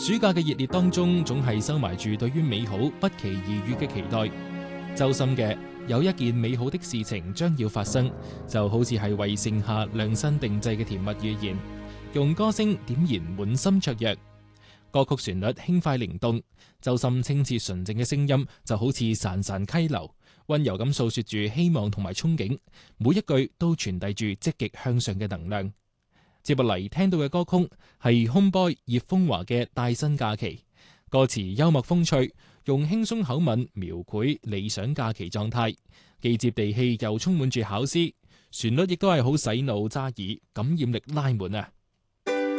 暑假嘅熱烈當中，總係收埋住對於美好不期而遇嘅期待。周深嘅有一件美好的事情將要發生，就好似係為盛夏量身定製嘅甜蜜預言，用歌聲點燃滿心雀躍。歌曲旋律輕快靈動，周深清澈純正嘅聲音就好似潺潺溪流，溫柔咁訴說住希望同埋憧憬，每一句都傳遞住積極向上嘅能量。接落嚟聽到嘅歌曲係 Homeboy 葉楓華嘅《帶薪假期》，歌詞幽默風趣，用輕鬆口吻描繪理想假期狀態，既接地氣又充滿住巧思，旋律亦都係好洗腦揸耳，感染力拉滿啊！